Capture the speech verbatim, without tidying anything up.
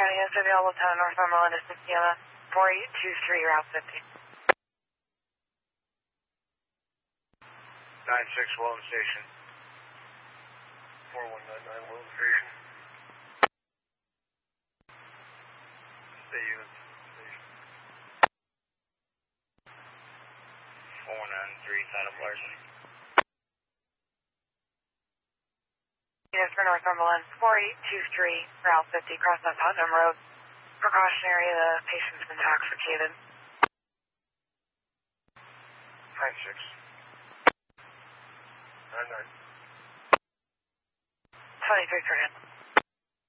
County is available to Northumberland, Siena, four eight two three, Route fifty. nine six, Weldon Station. four one nine nine, Weldon Station. Stay unit. four nine three, sign up Larson. Units for Northumberland, four eight two three, Route fifty, crossing Putnam Road. Precautionary, the patient's intoxicated. nine six. nine nine. twenty-three, Curtin.